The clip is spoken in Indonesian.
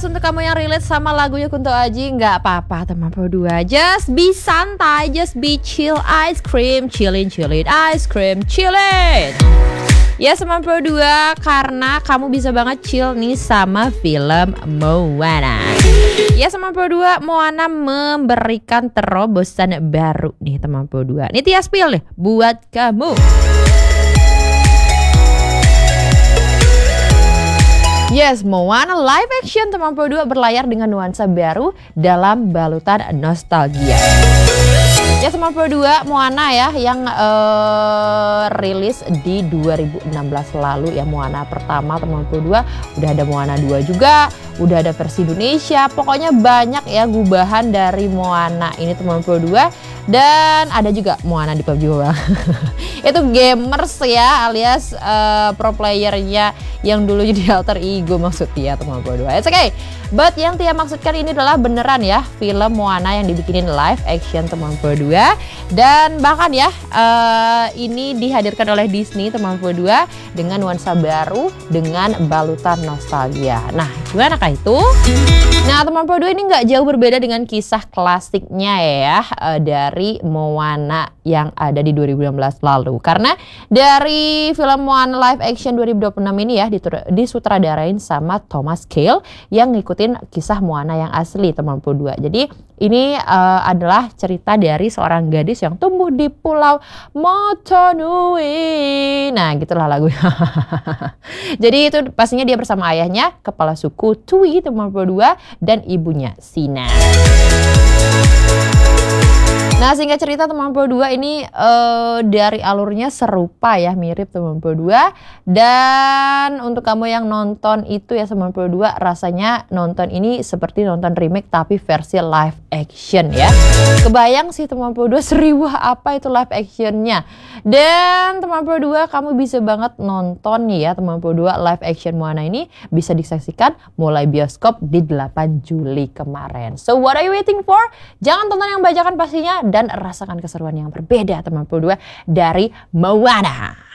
Yes, untuk kamu yang relate sama lagunya Kunto Aji, nggak apa-apa teman Pro 2. Just be santai, just be chill, ice cream, chillin, ice cream, chillin. Ya teman Pro 2, karena kamu bisa banget chill nih sama film Moana. Ya teman Pro 2, Moana memberikan terobosan baru nih teman Pro 2. Ini Tia spill nih buat kamu. Yes, Moana live action teman Pro 2 berlayar dengan nuansa baru dalam balutan nostalgia. Ya teman Pro 2, Moana ya yang rilis di 2016 lalu ya, Moana pertama teman Pro 2. Udah ada Moana 2 juga, udah ada versi Indonesia. Pokoknya banyak ya gubahan dari Moana ini teman Pro 2. Dan ada juga Moana di PUBG Mobile. Itu gamers ya, alias pro playernya yang dulu jadi alter ego maksud Tia teman Pro 2. It's okay. But yang Tia maksudkan ini adalah beneran ya film Moana yang dibikinin live action teman Pro 2. Dan bahkan ya ini dihadirkan oleh Disney teman Pro 2 dengan nuansa baru dengan balutan nostalgia. Nah, gimana kah itu? Nah teman Pro 2, ini nggak jauh berbeda dengan kisah klasiknya ya dari Moana yang ada di 2016 lalu. Karena dari film Moana live action 2026 ini ya disutradarain sama Thomas Kail yang ngikutin kisah Moana yang asli teman Pro 2. Jadi ini adalah cerita dari seorang gadis yang tumbuh di pulau Motunui. Nah gitulah lagunya. Jadi itu pastinya dia bersama ayahnya, kepala suku Tui teman Pro 2, dan ibunya Sina. Nah singkat cerita teman Pro 2 ini dari alurnya serupa ya, mirip teman Pro 2. Dan untuk kamu yang nonton itu ya teman Pro 2, rasanya nonton ini seperti nonton remake tapi versi live action ya. Kebayang sih teman Pro 2 seriwah apa itu live actionnya. Dan teman Pro 2, kamu bisa banget nonton ya teman Pro 2 live action Moana ini bisa disaksikan mulai bioskop di 8 Juli kemarin. So what are you waiting for? Jangan tonton yang bajakan pastinya dan rasakan keseruan yang berbeda teman Pro 2 dari Moana.